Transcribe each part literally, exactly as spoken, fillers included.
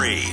Mallory.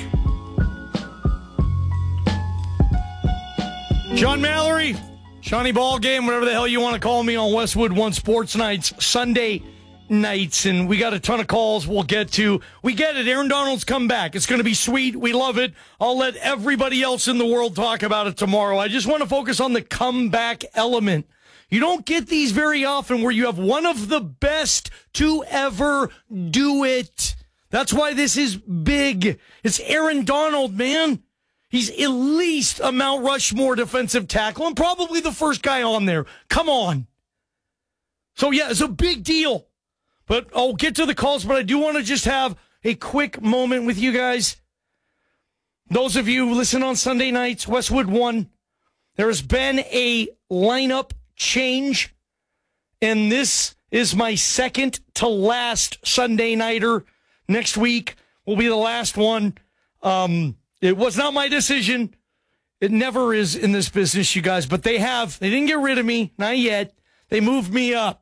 John Mallory, Shawnee Ball Game, whatever the hell you want to call me on Westwood One Sports Nights, Sunday nights, and we got a ton of calls we'll get to. We get it. Aaron Donald's come back. It's going to be sweet. We love it. I'll let everybody else in the world talk about it tomorrow. I just want to focus on the comeback element. You don't get these very often where you have one of the best to ever do it. That's why this is big. It's Aaron Donald, man. He's at least a Mount Rushmore defensive tackle and probably the first guy on there. Come on. So, yeah, it's a big deal. But I'll get to the calls, but I do want to just have a quick moment with you guys. Those of you who listen on Sunday nights, Westwood One, there has been a lineup change, and this is my second to last Sunday nighter. Next week will be the last one. Um, it was not my decision. It never is in this business, you guys, but they have. They didn't get rid of me, not yet. They moved me up.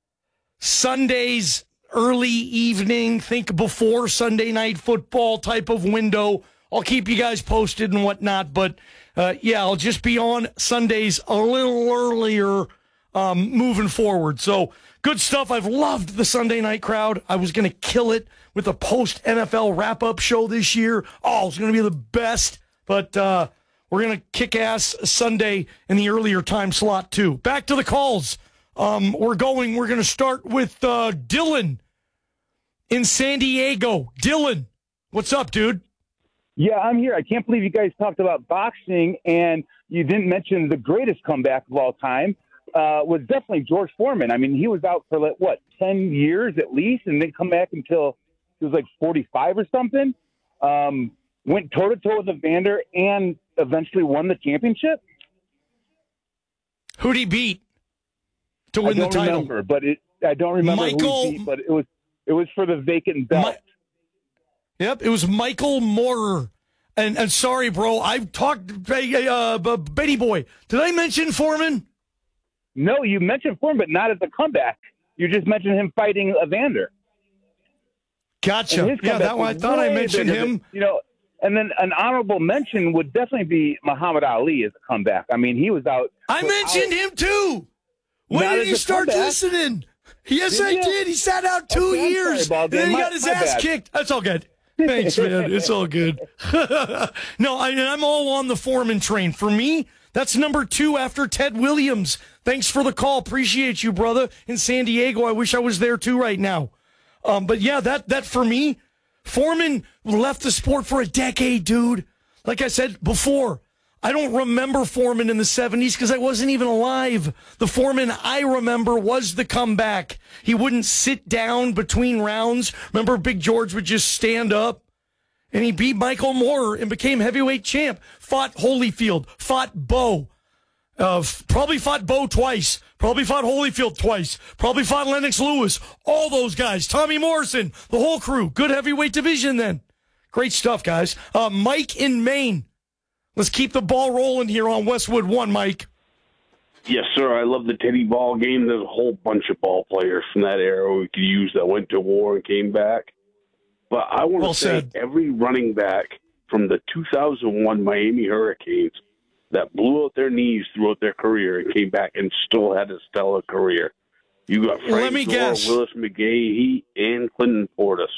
Sundays, early evening, think before Sunday night football type of window. I'll keep you guys posted and whatnot, but uh, yeah, I'll just be on Sundays a little earlier um, moving forward. So good stuff. I've loved the Sunday night crowd. I was going to kill it with a post-N F L wrap-up show this year. Oh, it's going to be the best, but uh, we're going to kick ass Sunday in the earlier time slot too. Back to the calls. Um, we're going, we're going to start with uh, Dylan in San Diego. Dylan, what's up, dude? Yeah, I'm here. I can't believe you guys talked about boxing and you didn't mention the greatest comeback of all time uh, was definitely George Foreman. I mean, he was out for, like, what, ten years at least, and didn't come back until he was like forty-five or something. Um, went toe-to-toe with Evander and eventually won the championship. Who'd he beat to win I don't the title? Remember, but it, I don't remember Michael, who he beat, but it was it was for the vacant belt. My, yep, it was Michael Moorer. And, and sorry, bro, I've talked uh, Betty Boy. Did I mention Foreman? No, you mentioned Foreman, but not as a comeback. You just mentioned him fighting Evander. Gotcha. Yeah, that one, I thought I mentioned him. You know, and then an honorable mention would definitely be Muhammad Ali as a comeback. I mean, he was out. I mentioned out, him too. When did you start comeback. listening? Yes, did I you? did. He sat out two okay, years. Sorry, and then he my, got his ass bad. kicked. That's all good. Thanks, man. It's all good. No, I, I'm all on the Foreman train. For me, that's number two after Ted Williams. Thanks for the call. Appreciate you, brother. In San Diego, I wish I was there too right now. Um, but yeah, that that for me, Foreman left the sport for a decade, dude. Like I said before, I don't remember Foreman in the seventies because I wasn't even alive. The Foreman I remember was the comeback. He wouldn't sit down between rounds. Remember Big George would just stand up? And he beat Michael Moorer and became heavyweight champ. Fought Holyfield, fought Bo. Uh, f- probably fought Bo twice. Probably fought Holyfield twice. Probably fought Lennox Lewis. All those guys. Tommy Morrison. The whole crew. Good heavyweight division then. Great stuff, guys. Uh, Mike in Maine. Let's keep the ball rolling here on Westwood One, Mike. Yes, sir. I love the Teddy Ball game. There's a whole bunch of ball players from that era we could use that went to war and came back. But I want well to say said. every running back from the two thousand one Miami Hurricanes that blew out their knees throughout their career and came back and still had a stellar career. You got Frank Let me Gore, guess. Willis McGahee, and Clinton Portis.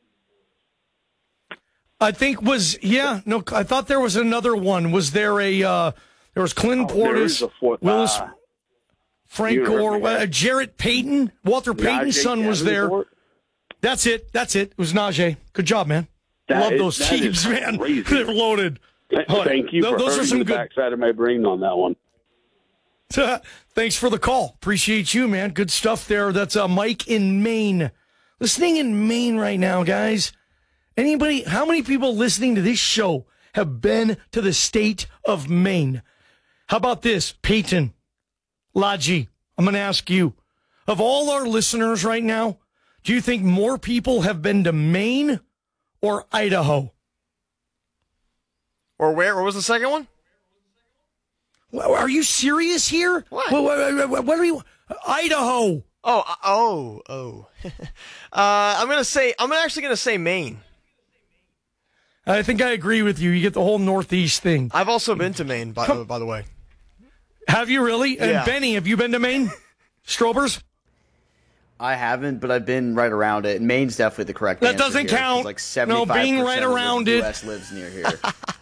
I think was, yeah, no, I thought there was another one. Was there a, uh, there was Clinton oh, Portis, fourth, Willis, uh, Frank Gore, uh, Jarrett Payton, Walter Payton's Najee son was there. That's it. That's it. It was Najee. Good job, man. That Love is, those teams, man. Crazy. They're loaded. Thank you Th- for those are some the good backside of my brain on that one. Thanks for the call. Appreciate you, man. Good stuff there. That's uh, Mike in Maine. Listening in Maine right now, guys. Anybody, how many people listening to this show have been to the state of Maine? How about this, Peyton, Laji? I'm going to ask you, of all our listeners right now, do you think more people have been to Maine or Idaho? Or where? What was the second one? Are you serious here? What? What, what, what, what are you? Idaho. Oh, uh, oh, oh. uh, I'm gonna say. I'm actually gonna say Maine. I think I agree with you. You get the whole Northeast thing. I've also been to Maine, by, by the way. Have you really? Yeah. And Benny, have you been to Maine? Strobers? I haven't, but I've been right around it. Maine's definitely the correct That answer doesn't here, count. 'cause Like seventy-five No, being right percent around of the it. U S lives near here.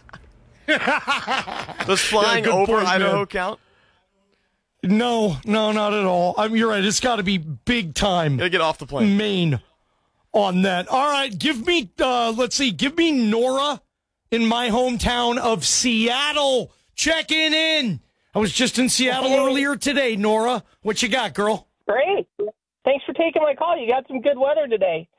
Does flying good over point, Idaho man. count? No, no, not at all. I mean, you're right. It's got to be big time. Gotta get off the plane. Maine on that. All right, give me, uh, let's see, give me Nora in my hometown of Seattle. Checking in. I was just in Seattle Hey. earlier today, Nora. What you got, girl? Great. Thanks for taking my call. You got some good weather today.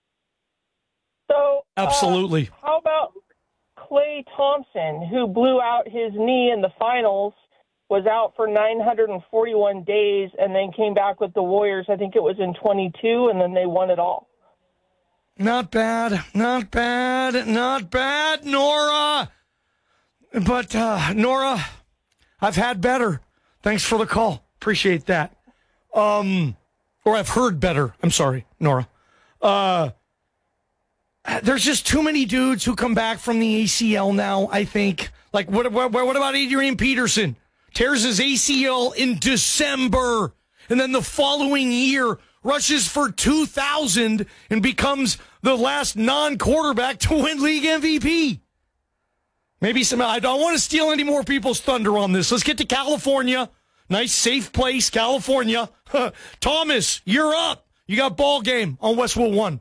So, uh, Absolutely. how about Klay Thompson, who blew out his knee in the finals, was out for nine hundred forty-one days, and then came back with the Warriors. I think it was in twenty-two, and then they won it all. Not bad, not bad, not bad, Nora. But, uh, Nora, I've had better. Thanks for the call. Appreciate that. Um, or I've heard better. I'm sorry, Nora. Uh, there's just too many dudes who come back from the A C L now, I think. Like, what, what, what about Adrian Peterson? Tears his A C L in December, and then the following year rushes for two thousand and becomes the last non-quarterback to win league M V P. Maybe some, I don't want to steal any more people's thunder on this. Let's get to California. Nice, safe place, California. Thomas, you're up. You got ball game on Westwood One.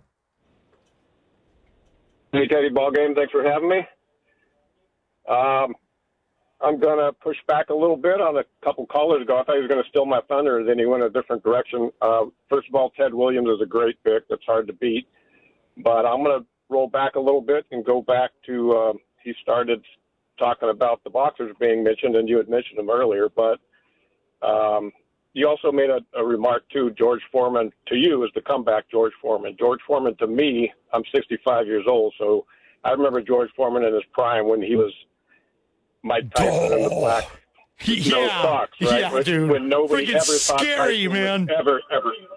Hey, Teddy, ball game. Thanks for having me. Um, I'm going to push back a little bit on a couple callers ago. I thought he was going to steal my thunder, then he went a different direction. Uh, first of all, Ted Williams is a great pick. That's hard to beat. But I'm going to roll back a little bit and go back to uh, he started talking about the boxers being mentioned, and you had mentioned them earlier. But um, you also made a, a remark, too, George Foreman, to you is the comeback George Foreman. George Foreman, to me, I'm sixty-five years old, so I remember George Foreman in his prime when he was Mike Tyson in the black Yeah, no socks, right? yeah, when, dude. when nobody Freaking ever thought scary, Tyson man. would ever, ever,